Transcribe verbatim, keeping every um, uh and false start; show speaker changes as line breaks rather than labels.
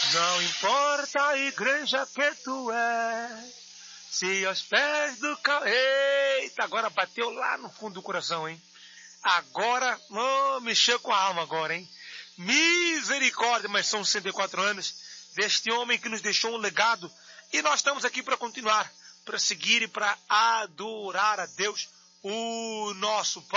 Não importa a igreja que tu é, se aos pés do cal... Eita, agora bateu lá no fundo do coração, hein? Agora, oh, mexeu com a alma agora, hein? Misericórdia, mas são cento e quatro anos deste homem que nos deixou um legado e nós estamos aqui para continuar, para seguir e para adorar a Deus, o nosso Pai.